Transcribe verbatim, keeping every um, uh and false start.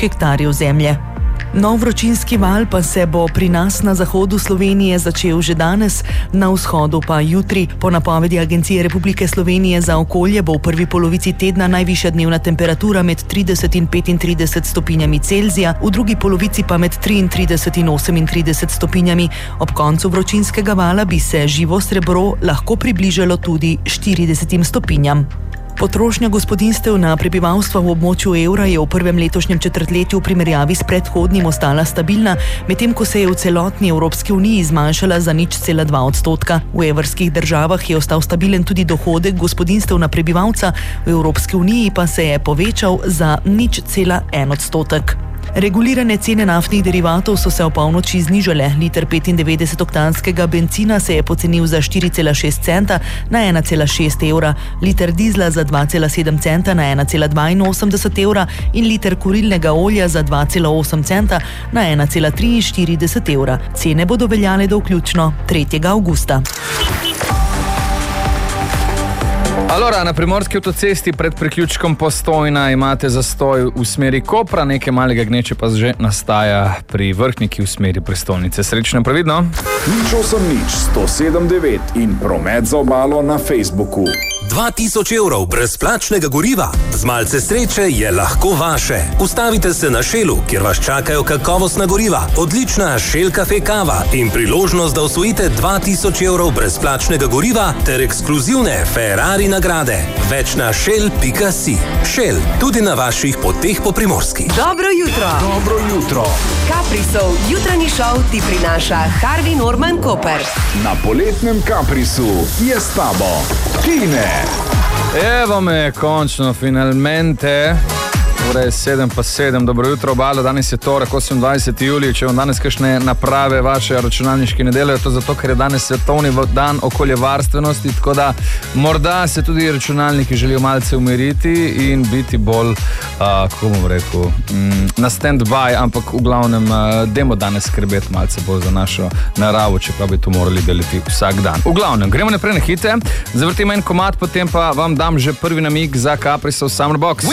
hektarjev zemlje. Nov vročinski val pa se bo pri nas na zahodu Slovenije začel že danes, na vzhodu pa jutri. Po napovedi Agencije Republike Slovenije za okolje bo v prvi polovici tedna najvišja dnevna temperatura med trideset in petintrideset stopinjami Celzija, v drugi polovici pa med triintrideset in osemintrideset stopinjami. Ob koncu vročinskega vala bi se živo srebro lahko približalo tudi štiridesetim stopinjam. Potrošnja gospodinjstev na prebivalstvo v območju evra je v prvem letošnjem četrtletju v primerjavi s predhodnim ostala stabilna, medtem ko se je v celotni Evropski uniji zmanjšala za nič cela dva odstotka. V evrskih državah je ostal stabilen tudi dohodek gospodinjstev na prebivalca, v Evropski uniji pa se je povečal za nič cela en odstotek. Regulirane cene naftnih derivatov so se v polnoči znižale. Liter petindevetdesetoktanskega bencina se je pocenil za štiri cela šest centa na ena cela šest evra, liter dizla za dva cela sedem centa na ena cela dvainosemdeset evra in liter kurilnega olja za dva cela osem centa na ena cela triinštirideset evra. Cene bodo veljale do vključno tretjega avgusta. Alora, na primorski avtocesti pred priključkom Postojna imate zastoj v smeri Kopra, nekaj malega gneče pa že nastaja pri Vrhniki v smeri prestolnice. Srečno in previdno. nič osem nič sto sedem devet in promet za obalo na Facebooku. dva tisoč evrov brezplačnega goriva. Z malce sreče je lahko vaše. Ustavite se na Shellu, kjer vas čakajo kakovostna goriva, odlična Shell Cafe kava in priložnost, da osvojite dva tisoč evrov brezplačnega goriva ter ekskluzivne Ferrari nagrade. Več na shell pika si. Shell, tudi na vaših poteh po Primorski. Dobro jutro. Dobro jutro. Caprisov jutranji šov ti prinaša Harvey Norman Koper. Na poletnem Caprisu je s tabo Tine. Evo me, končno, finalmente. Ura je sedem pa sedem, dobro jutro obala, danes je torek, osemindvajseti julij, če vam danes kakšne naprave vaše računalniške ne delajo, to zato, ker je danes svetovni dan okoljevarstvenosti, tako da morda se tudi računalniki želijo malce umiriti in biti bolj, uh, kako bom rekel, mm, na stand-by, ampak v glavnem, uh, dajmo danes skrbeti malce bolj za našo naravo, čeprav bi to morali deliti vsak dan. V glavnem, gremo naprej na hite, zavrtimo en komad, potem pa vam dam že prvi namig za Caprisov Summer Box.